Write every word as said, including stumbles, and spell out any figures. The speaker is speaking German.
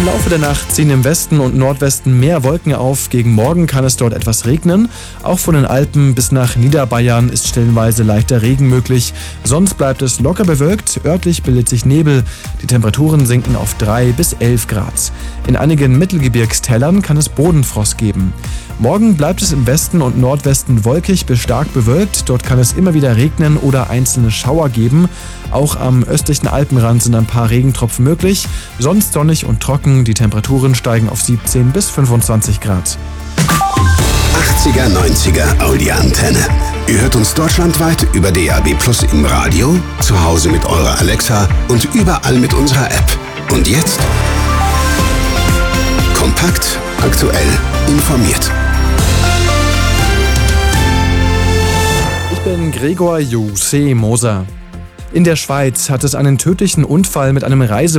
Laufe der Nacht ziehen im Westen und Nordwesten mehr Wolken auf. Gegen Morgen kann es dort etwas regnen. Auch von den Alpen bis nach Niederbayern ist stellenweise leichter Regen möglich. Sonst bleibt es locker bewölkt. Örtlich bildet sich Nebel. Die Temperaturen sinken auf drei bis elf Grad. In einigen Mittelgebirgstälern kann es Bodenfrost geben. Morgen bleibt es im Westen und Nordwesten wolkig bis stark bewölkt. Dort kann es immer wieder regnen oder einzelne Schauer geben. Auch am östlichen Alpenrand sind ein paar Regentropfen möglich. Sonst sonnig und trocken. Die Temperaturen steigen auf siebzehn bis fünfundzwanzig Grad. achtziger, neunziger Audi-Antenne. Ihr hört uns deutschlandweit über D A B Plus im Radio, zu Hause mit eurer Alexa und überall mit unserer App. Und jetzt? Kompakt, aktuell, informiert. Ich bin Gregor Jose Moser. In der Schweiz hat es einen tödlichen Unfall mit einem Reise